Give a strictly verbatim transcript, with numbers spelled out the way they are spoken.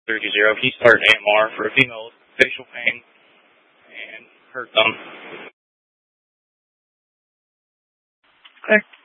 three two zero. He started A M R for a female facial pain and her thumb. Okay.